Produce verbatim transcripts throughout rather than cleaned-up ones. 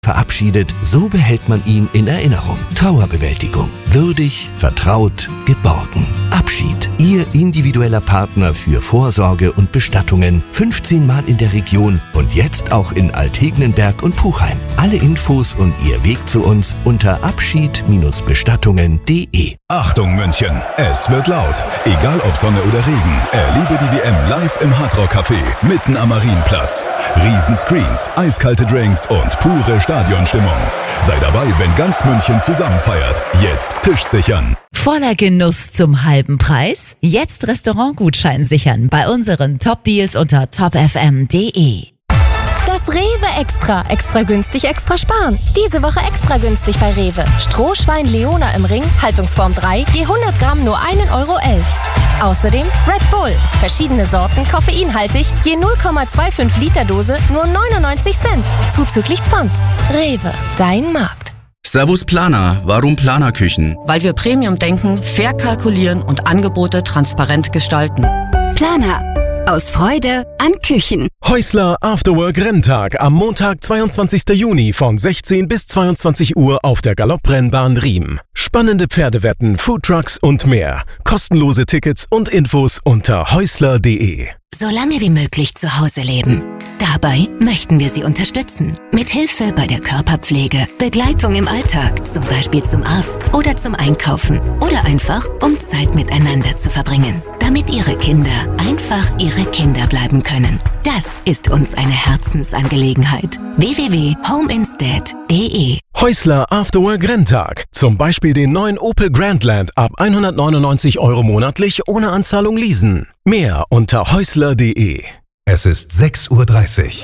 verabschiedet, so behält man ihn in Erinnerung. Trauerbewältigung. Würdig, vertraut, geborgen. Abschied. Ihr individueller Partner für Vorsorge und Bestattungen. fünfzehn Mal in der Region und jetzt auch in Altegnenberg und Puchheim. Alle Infos und Ihr Weg zu uns unter abschied Bestattungen punkt de. Achtung München, es wird laut. Egal ob Sonne oder Regen, erlebe die W M live im Hardrock Café mitten am Marienplatz. Riesenscreens, eiskalte Drinks und pure Stadionstimmung. Sei dabei, wenn ganz München zusammen feiert. Jetzt Tisch sichern. Voller Genuss zum halben Preis? Jetzt Restaurantgutschein sichern bei unseren Top-Deals unter top f m punkt de. Das Rewe Extra. Extra günstig, extra sparen. Diese Woche extra günstig bei Rewe. Strohschwein Leona im Ring, Haltungsform drei, je hundert Gramm nur ein Euro elf. Außerdem Red Bull. Verschiedene Sorten, koffeinhaltig, je null Komma fünfundzwanzig Liter Dose, nur neunundneunzig Cent. Zuzüglich Pfand. Rewe, dein Markt. Servus Planer. Warum Planerküchen? Weil wir Premium denken, fair kalkulieren und Angebote transparent gestalten. Planer. Aus Freude an Küchen. Häusler Afterwork Renntag am Montag, zweiundzwanzigsten Juni von sechzehn bis zweiundzwanzig Uhr auf der Galopprennbahn Riem. Spannende Pferdewetten, Foodtrucks und mehr. Kostenlose Tickets und Infos unter häusler punkt de. So lange wie möglich zu Hause leben. Dabei möchten wir Sie unterstützen. Mit Hilfe bei der Körperpflege, Begleitung im Alltag, zum Beispiel zum Arzt oder zum Einkaufen oder einfach, um Zeit miteinander zu verbringen. Damit Ihre Kinder einfach Ihre Kinder bleiben können. Das ist uns eine Herzensangelegenheit. w w w punkt homeinstead punkt de. Häusler Afterwork Renntag. Zum Beispiel den neuen Opel Grandland ab hundertneunundneunzig Euro monatlich ohne Anzahlung leasen. Mehr unter häusler punkt de. Es ist sechs Uhr dreißig.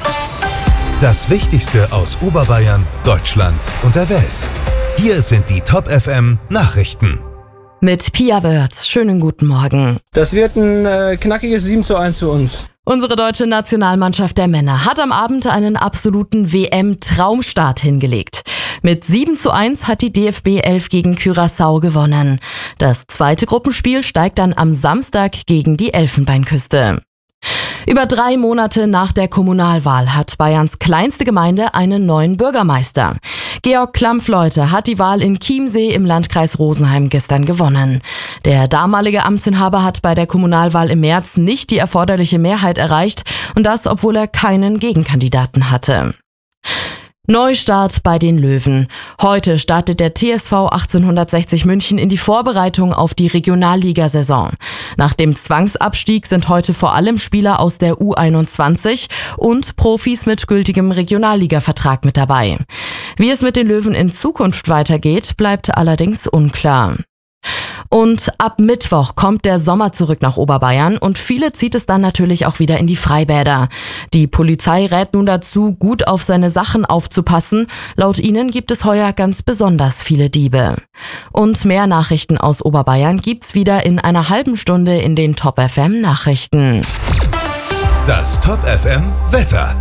Das Wichtigste aus Oberbayern, Deutschland und der Welt. Hier sind die Top F M Nachrichten. Mit Pia Wörz. Schönen guten Morgen. Das wird ein äh, knackiges sieben zu eins für uns. Unsere deutsche Nationalmannschaft der Männer hat am Abend einen absoluten W M-Traumstart hingelegt. Mit sieben zu eins hat die D F B elf gegen Curaçao gewonnen. Das zweite Gruppenspiel steigt dann am Samstag gegen die Elfenbeinküste. Über drei Monate nach der Kommunalwahl hat Bayerns kleinste Gemeinde einen neuen Bürgermeister. Georg Klampfleute hat die Wahl in Chiemsee im Landkreis Rosenheim gestern gewonnen. Der damalige Amtsinhaber hat bei der Kommunalwahl im März nicht die erforderliche Mehrheit erreicht und das, obwohl er keinen Gegenkandidaten hatte. Neustart bei den Löwen. Heute startet der T S V achtzehnhundertsechzig München in die Vorbereitung auf die Regionalligasaison. Nach dem Zwangsabstieg sind heute vor allem Spieler aus der U einundzwanzig und Profis mit gültigem Regionalligavertrag mit dabei. Wie es mit den Löwen in Zukunft weitergeht, bleibt allerdings unklar. Und ab Mittwoch kommt der Sommer zurück nach Oberbayern und viele zieht es dann natürlich auch wieder in die Freibäder. Die Polizei rät nun dazu, gut auf seine Sachen aufzupassen. Laut ihnen gibt es heuer ganz besonders viele Diebe. Und mehr Nachrichten aus Oberbayern gibt's wieder in einer halben Stunde in den Top F M Nachrichten. Das Top F M Wetter.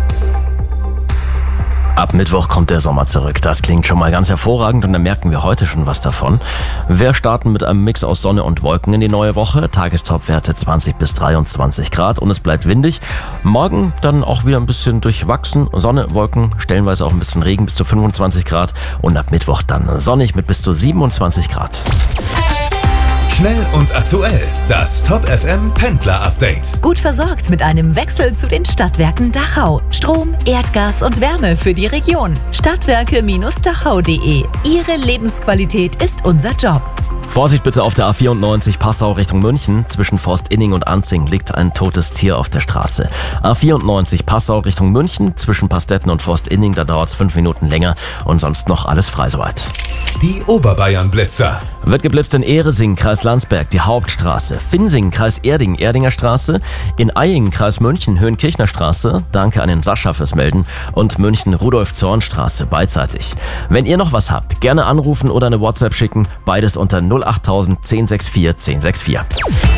Ab Mittwoch kommt der Sommer zurück. Das klingt schon mal ganz hervorragend und da merken wir heute schon was davon. Wir starten mit einem Mix aus Sonne und Wolken in die neue Woche. Tagestopwerte zwanzig bis dreiundzwanzig Grad und es bleibt windig. Morgen dann auch wieder ein bisschen durchwachsen. Sonne, Wolken, stellenweise auch ein bisschen Regen bis zu fünfundzwanzig Grad und ab Mittwoch dann sonnig mit bis zu siebenundzwanzig Grad. Schnell und aktuell. Das Top F M Pendler Update. Gut versorgt mit einem Wechsel zu den Stadtwerken Dachau. Strom, Erdgas und Wärme für die Region. Stadtwerke Dachau punkt de. Ihre Lebensqualität ist unser Job. Vorsicht bitte auf der A vierundneunzig Passau Richtung München. Zwischen Forstinning und Anzing liegt ein totes Tier auf der Straße. A vierundneunzig Passau Richtung München. Zwischen Pastetten und Forstinning, da dauert es fünf Minuten länger und sonst noch alles frei soweit. Die Oberbayern-Blitzer. Wird geblitzt in Ehresing, Kreis Landsberg, die Hauptstraße. Finsing, Kreis Erding, Erdinger Straße. In Eying, Kreis München, Höhenkirchner Straße. Danke an den Sascha fürs Melden. Und München, Rudolf-Zorn-Straße, beidseitig. Wenn ihr noch was habt, gerne anrufen oder eine WhatsApp schicken. Beides unter null achttausend zehn sechs vier zehn sechs vier.